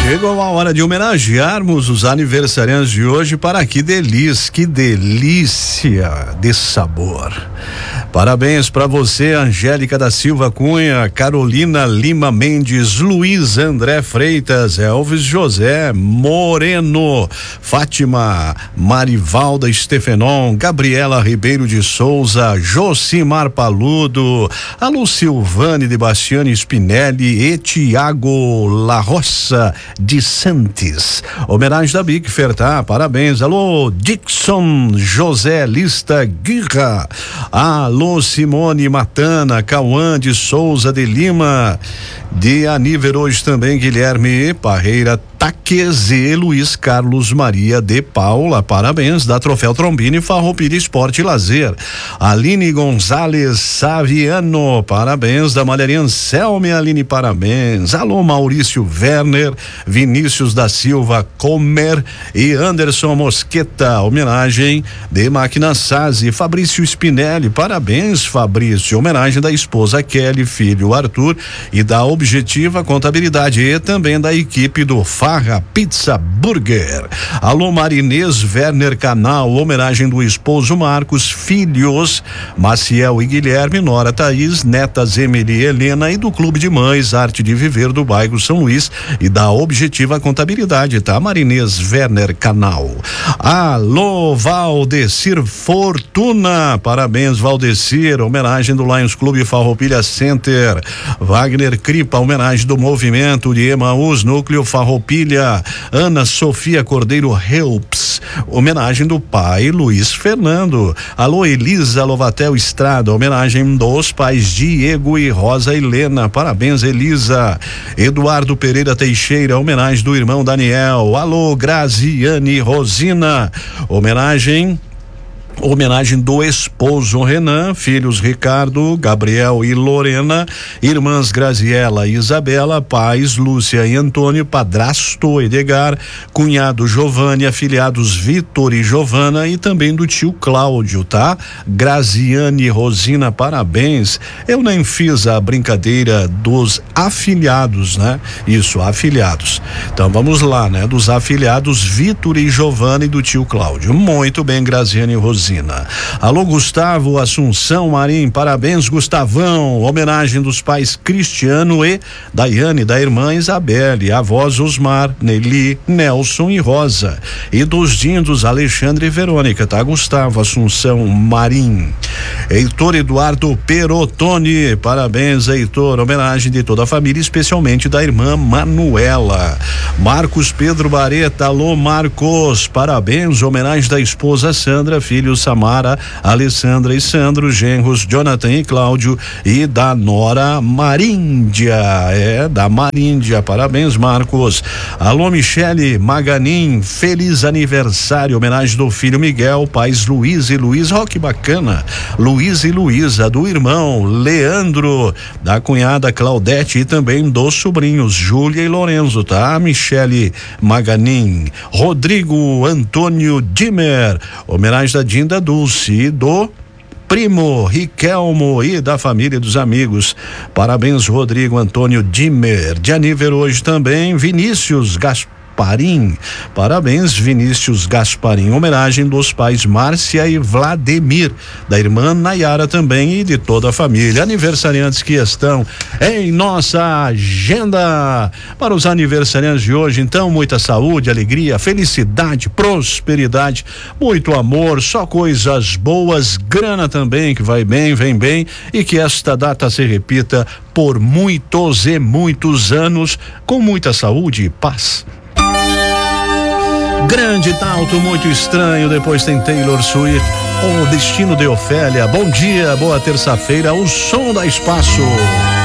Chegou a hora de homenagearmos os aniversariantes de hoje para que delícia de sabor. Parabéns para você, Angélica da Silva Cunha, Carolina Lima Mendes, Luiz André Freitas, Elvis José Moreno, Fátima Marivalda Stefenon, Gabriela Ribeiro de Souza, Josimar Paludo, alô Silvane de Bastiani Spinelli e Tiago La Roça de Santos. Homenagem da Big Fertá, parabéns. Alô Dixon José Lista Guirra, alô Simone Matana, Cauã de Souza de Lima, de aniversário hoje também Guilherme Parreira Taqueze, Luiz Carlos Maria de Paula, parabéns, da Troféu Trombini Farroupilha Esporte e Lazer. Aline Gonzalez Saviano, parabéns, da Malharia Anselme Aline, parabéns. Alô Maurício Werner, Vinícius da Silva Comer e Anderson Mosqueta, homenagem de Máquina Sazi, Fabrício Spinelli, parabéns Fabrício, homenagem da esposa Kelly, filho Arthur e da Objetiva Contabilidade e também da equipe do Farra Pizza Burger. Alô Marinês Werner Canal, homenagem do esposo Marcos, filhos Maciel e Guilherme, nora Thaís, netas Emily e Helena e do Clube de Mães Arte de Viver do bairro São Luís e da Objetiva Contabilidade, tá? Marinês Werner Canal. Alô Valdecir Fortuna, parabéns Valdecir, homenagem do Lions Clube Farroupilha Center. Wagner Cripa, homenagem do Movimento de Emaús Núcleo Farroupilha. Ana Sofia Cordeiro Helps, homenagem do pai Luiz Fernando. Alô Elisa Lovatel Estrada, homenagem dos pais Diego e Rosa Helena, parabéns Elisa. Eduardo Pereira Teixeira, homenagem do irmão Daniel. Alô Graziane Rosina, homenagem do esposo Renan, filhos Ricardo, Gabriel e Lorena, irmãs Graziela e Isabela, pais Lúcia e Antônio, padrasto Edgar, cunhado Giovanni, afiliados Vitor e Giovana e também do tio Cláudio, tá? Graziane Rosina, parabéns. Eu nem fiz a brincadeira dos afiliados, né? Isso, afiliados. Então vamos lá, né? Dos afiliados Vitor e Giovana e do tio Cláudio. Muito bem, Graziane Rosina. Alô Gustavo Assunção Marim, parabéns Gustavão, homenagem dos pais Cristiano e Daiane, da irmã Isabelle, avós Osmar, Nelly, Nelson e Rosa e dos dindos Alexandre e Verônica, tá? Gustavo Assunção Marim. Heitor Eduardo Perotoni, parabéns Heitor, homenagem de toda a família, especialmente da irmã Manuela. Marcos Pedro Bareta, alô Marcos, parabéns, homenagem da esposa Sandra, filhos Samara, Alessandra e Sandro, genros Jonathan e Cláudio e da nora Maríndia, da Maríndia, parabéns Marcos. Alô Michele Maganin, feliz aniversário, homenagem do filho Miguel, pais Luiz e Luiz, que bacana, Luiz e Luísa, do irmão Leandro, da cunhada Claudete e também dos sobrinhos Júlia e Lorenzo, tá? Michele Maganin. Rodrigo Antônio Dimmer, homenagem da Dinda Dulce e do primo Riquelmo e da família dos amigos, parabéns Rodrigo Antônio Dimmer. De aniversário hoje também Vinícius Gasparim, parabéns Vinícius Gasparim, homenagem dos pais Márcia e Vladimir, da irmã Nayara também e de toda a família. Aniversariantes que estão em nossa agenda. Para os aniversariantes de hoje, então, muita saúde, alegria, felicidade, prosperidade, muito amor, só coisas boas, grana também que vai bem, vem bem e que esta data se repita por muitos e muitos anos com muita saúde e paz. Grande Talto, muito estranho, depois tem Taylor Swift, O Destino de Ofélia. Bom dia, boa terça-feira, o som da Espaço.